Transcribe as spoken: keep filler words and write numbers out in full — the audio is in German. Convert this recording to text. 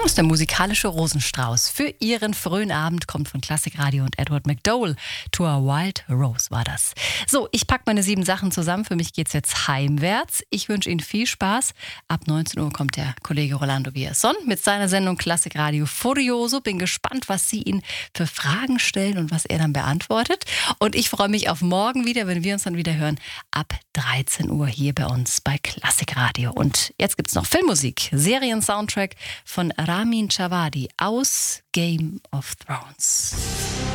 Jones, der musikalische Rosenstrauß. Für Ihren frühen Abend kommt von Klassikradio und Edward McDowell. To a Wild Rose war das. So, ich packe meine sieben Sachen zusammen. Für mich geht's jetzt heimwärts. Ich wünsche Ihnen viel Spaß. Ab neunzehn Uhr kommt der Kollege Rolando Villazón mit seiner Sendung Klassikradio Furioso. Bin gespannt, was Sie ihn für Fragen stellen und was er dann beantwortet. Und ich freue mich auf morgen wieder, wenn wir uns dann wieder hören, ab dreizehn Uhr hier bei uns bei Klassikradio. Und jetzt gibt's noch Filmmusik. Serien-Soundtrack von Ramin Djawadi aus Game of Thrones.